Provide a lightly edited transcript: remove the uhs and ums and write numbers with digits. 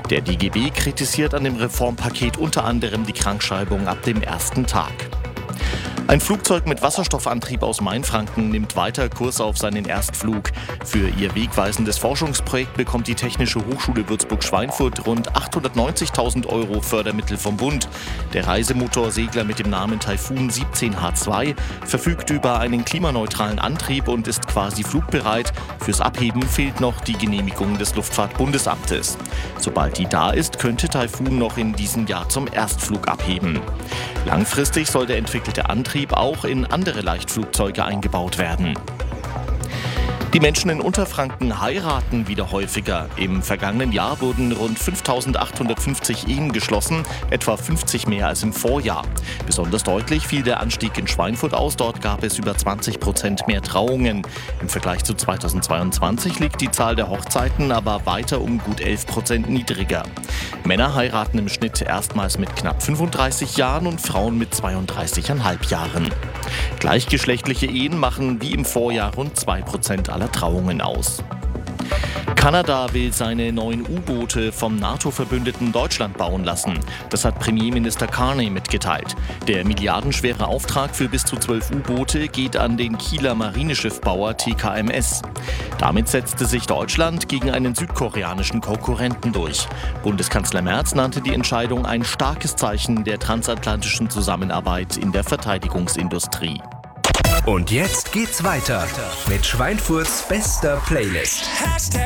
Der DGB kritisiert an dem Reformpaket unter anderem die Krankschreibung ab dem ersten Tag. Ein Flugzeug mit Wasserstoffantrieb aus Mainfranken nimmt weiter Kurs auf seinen Erstflug. Für ihr wegweisendes Forschungsprojekt bekommt die Technische Hochschule Würzburg-Schweinfurt rund 890.000 € Fördermittel vom Bund. Der Reisemotorsegler mit dem Namen Taifun 17H2 verfügt über einen klimaneutralen Antrieb und ist quasi flugbereit. Fürs Abheben fehlt noch die Genehmigung des Luftfahrtbundesamtes. Sobald die da ist, könnte Taifun noch in diesem Jahr zum Erstflug abheben. Langfristig soll der entwickelte Antrieb auch in andere Leichtflugzeuge eingebaut werden. Die Menschen in Unterfranken heiraten wieder häufiger. Im vergangenen Jahr wurden rund 5.850 Ehen geschlossen, etwa 50 mehr als im Vorjahr. Besonders deutlich fiel der Anstieg in Schweinfurt aus. Dort gab es über 20% mehr Trauungen. Im Vergleich zu 2022 liegt die Zahl der Hochzeiten aber weiter um gut 11% niedriger. Männer heiraten im Schnitt erstmals mit knapp 35 Jahren und Frauen mit 32,5 Jahren. Gleichgeschlechtliche Ehen machen wie im Vorjahr rund 2% aller Trauungen aus. Kanada will seine neuen U-Boote vom NATO-Verbündeten Deutschland bauen lassen. Das hat Premierminister Carney mitgeteilt. Der milliardenschwere Auftrag für bis zu 12 U-Boote geht an den Kieler Marineschiffbauer TKMS. Damit setzte sich Deutschland gegen einen südkoreanischen Konkurrenten durch. Bundeskanzler Merz nannte die Entscheidung ein starkes Zeichen der transatlantischen Zusammenarbeit in der Verteidigungsindustrie. Und jetzt geht's weiter mit Schweinfurts bester Playlist.